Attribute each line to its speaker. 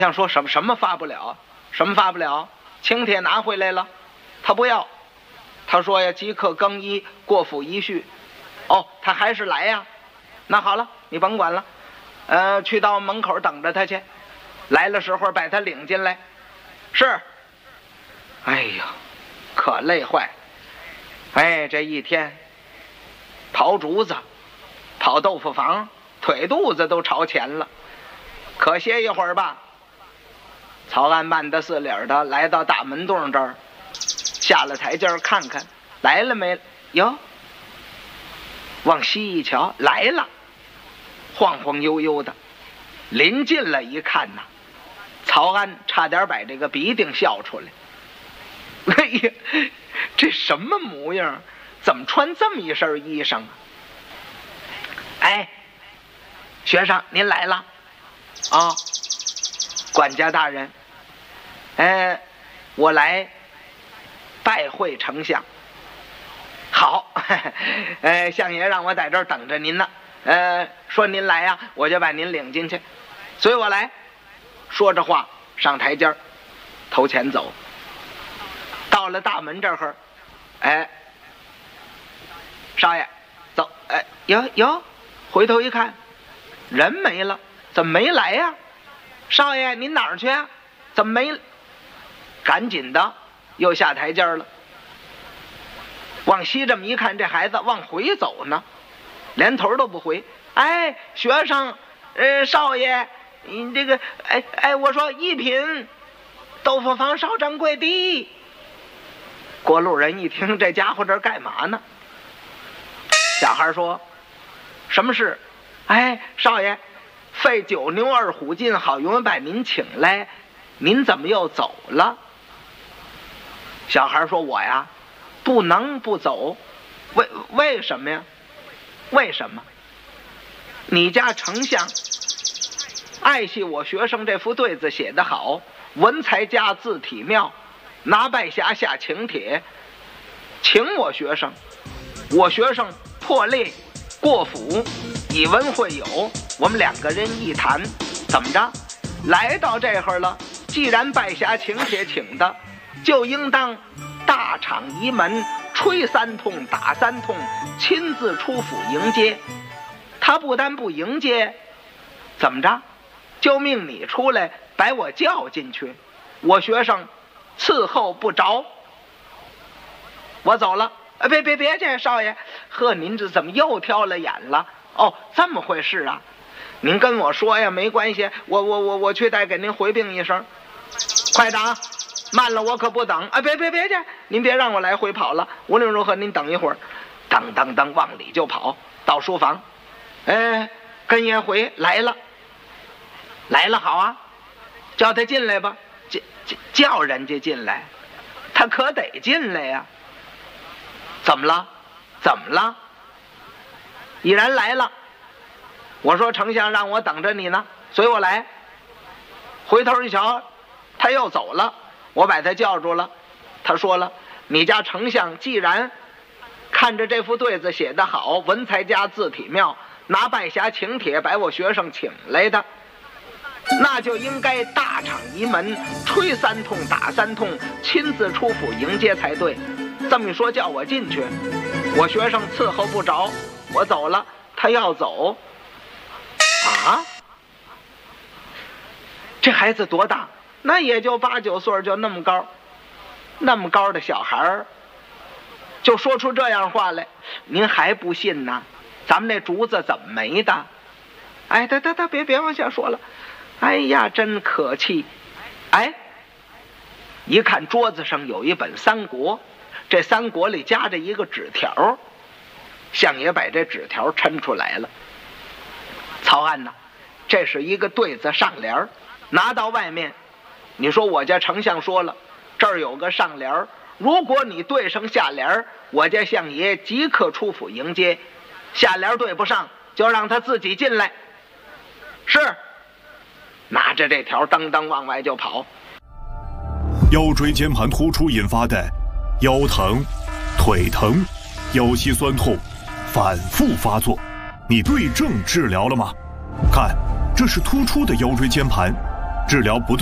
Speaker 1: 相说什么发不了？什么发不了？请帖拿回来了，他不要。他说呀，即刻更衣，过府一叙。哦，他还是来呀？那好了，你甭管了，去到门口等着他去。来了时候把他领进来。是。哎呀，可累坏。哎，这一天刨竹子，跑豆腐房，腿肚子都朝前了。可歇一会儿吧。曹安慢的似理的来到大门洞这儿，下了台阶看看来了没？哟，往西一瞧，来了，晃晃悠悠的。临近了一看呐，曹安差点把这个鼻涕笑出来。哎呀，这什么模样？怎么穿这么一身衣裳啊？哎，学生您来了啊，管家大人。我来拜会丞相。好，相爷让我在这儿等着您呢。说您来呀，我就把您领进去，随我来。说着话，上台阶儿，头前走。到了大门这儿，少爷，走。哟，回头一看，人没了，怎么没来呀？少爷，您哪儿去啊？怎么没？赶紧的，又下台阶了。往西这么一看，这孩子往回走呢，连头都不回。哎，学生，少爷，你这个，我说一品豆腐房少掌柜的。过路人一听，这家伙这干嘛呢？小孩说：“什么事？”少爷，费9牛2虎劲，好容易把您请来，您怎么又走了？小孩说：“我呀，不能不走。为什么呀？为什么？你家丞相爱惜我学生这副对子写得好，文才佳，字体妙，拿拜匣下请帖，请我学生破例过府，以文会友，我们2个人一谈，怎么着？来到这会儿了，既然拜匣请帖请的，就应当大敞仪门，吹3通打3通，亲自出府迎接。他不但不迎接，怎么着？就命你出来把我叫进去，我学生伺候不着。我走了。别介，少爷。呵，您这怎么又挑了眼了？哦，这么回事啊？您跟我说呀，没关系，我去再给您回禀一声。快长，慢了我可不等。别介，您别让我来回跑了。无论如何，您等一会儿。噔往里就跑，到书房。跟爷回来了，好啊，叫他进来吧。叫人家进来，他可得进来呀。怎么了？已然来了。我说丞相让我等着你呢，随我来。回头一瞧，他又走了。我把他叫住了。他说了，你家丞相既然看着这副对子写得好，文才佳，字体妙，拿拜匣请帖把我学生请来的，那就应该大敞仪门，吹3通打3通，亲自出府迎接才对。这么一说，叫我进去，我学生伺候不着，我走了，他要走。啊，这孩子多大？那也就8、9岁，就那么高的小孩就说出这样话来，您还不信呢？咱们那竹子怎么没的？别往下说了。哎呀，真可气！一看桌子上有一本《三国》，这《三国》里夹着一个纸条，相爷把这纸条抻出来了。曹安呐，这是一个对子上联，拿到外面，你说我家丞相说了，这儿有个上联，如果你对上下联，我家相爷即刻出府迎接；下联对不上，就让他自己进来。是，拿着这条噔往外就跑。
Speaker 2: 腰椎间盘突出引发的腰疼、腿疼、腰膝酸痛反复发作，你对症治疗了吗？看，这是突出的腰椎间盘， 治疗不